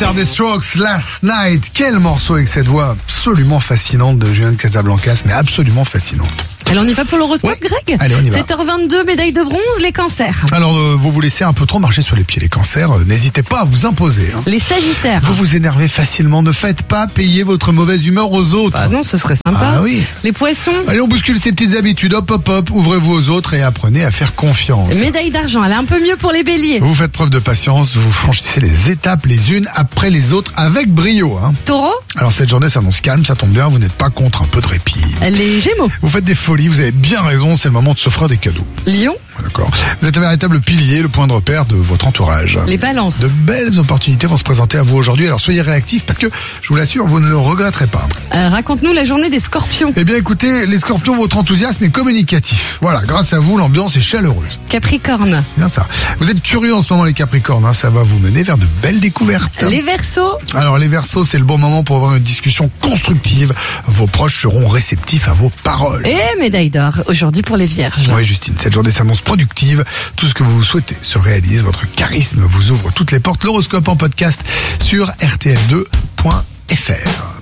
After the Strokes, Last Night. Quel morceau avec cette voix absolument fascinante de Julian Casablancas, mais absolument fascinante. Alors on y va pour l'horoscope, Ouais. Greg. Allez, on y va. 7h22, médaille de bronze, les cancers. Alors, vous vous laissez un peu trop marcher sur les pieds, les cancers. N'hésitez pas à vous imposer. Hein. Les sagittaires. Vous vous énervez facilement. Ne faites pas payer votre mauvaise humeur aux autres. Ah non, ce serait sympa. Ah oui. Les poissons. Allez, on bouscule ces petites habitudes. Hop, hop, hop. Ouvrez-vous aux autres et apprenez à faire confiance. Médaille d'argent, elle est un peu mieux pour les béliers. Vous faites preuve de patience. Vous franchissez les étapes les unes après les autres avec brio. Hein. Taureau. Alors, cette journée s'annonce calme. Ça tombe bien. Vous n'êtes pas contre un peu de répit. Les gémeaux. Vous faites des folies. Vous avez bien raison. C'est le moment de s'offrir des cadeaux. Lion. D'accord. Vous êtes un véritable pilier, le point de repère de votre entourage. Les balances. De belles opportunités vont se présenter à vous aujourd'hui, alors soyez réactifs parce que, je vous l'assure, vous ne le regretterez pas. Raconte-nous la journée des scorpions. Eh bien écoutez, les scorpions, votre enthousiasme est communicatif. Voilà, grâce à vous, l'ambiance est chaleureuse. Capricorne. Bien ça. Vous êtes curieux en ce moment les capricornes, hein, ça va vous mener vers de belles découvertes. Les verseaux. Alors les verseaux, c'est le bon moment pour avoir une discussion constructive. Vos proches seront réceptifs à vos paroles. Et médaille d'or, aujourd'hui pour les vierges. Oui Justine, cette journée s'annonce productive. Tout ce que vous souhaitez se réalise. Votre charisme vous ouvre toutes les portes. L'horoscope en podcast sur rtl2.fr.